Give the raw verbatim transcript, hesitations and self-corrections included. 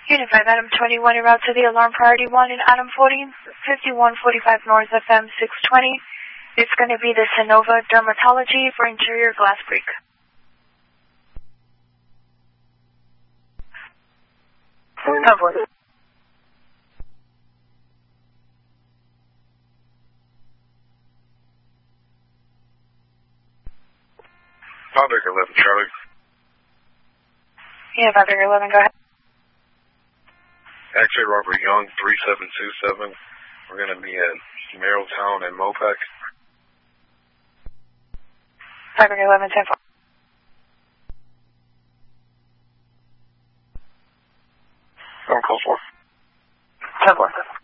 Unit five, Adam twenty-one, en route to the alarm priority one in Adam forty, fifty-one forty-five North F M six twenty. It's going to be the Sonova Dermatology for interior glass break. Covered. Bobbeck eleven, Charlie. Yeah, Bobbeck eleven, go ahead. X-ray Robert Young, three seven two seven. We're going to be at Merrilltown and Mopac. Bobbeck eleven, ten four. I'm close four. ten four.